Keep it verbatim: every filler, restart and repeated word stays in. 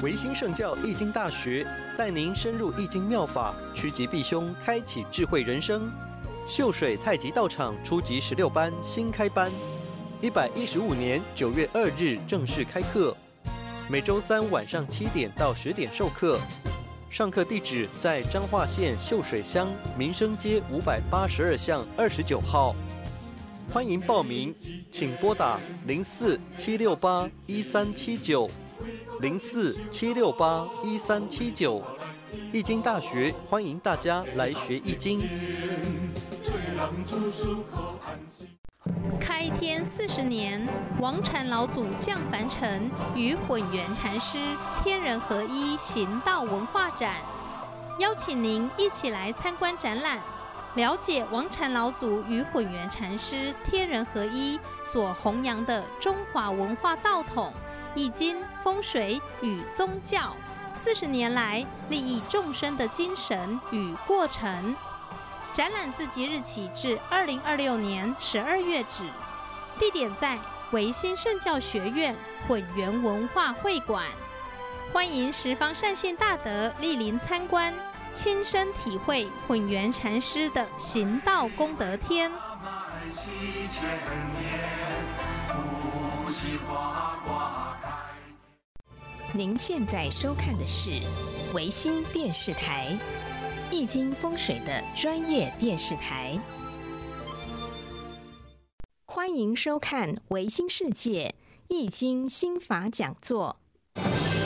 维新圣教易经大学带您深入易经妙法，趋吉避凶，开启智慧人生。秀水太极道场初级十六班新开班，一百一十五年九月二日正式开课，每周三晚上七点到十点授课。上课地址在彰化县秀水乡民生街五百八十二巷二十九号。欢迎报名，请拨打零四七六八一三七九零四七六八一三七九。易经大学欢迎大家来学易经。 开天四十年，王禅老祖降凡尘，与混元禅师天人合一行道文化展，邀请您一起来参观展览，了解王禅老祖与混元禅师天人合一所弘扬的中华文化道统、易经、风水与宗教四十年来利益众生的精神与过程。展览自即日起至二零二六年十二月止，地点在维新圣教学院混元文化会馆。欢迎十方善信大德莅临参观，亲身体会混元禅师的行道功德天。 您现在收看的是维新电视台易经风水的专业电视台，欢迎收看维新世界易经心法讲座。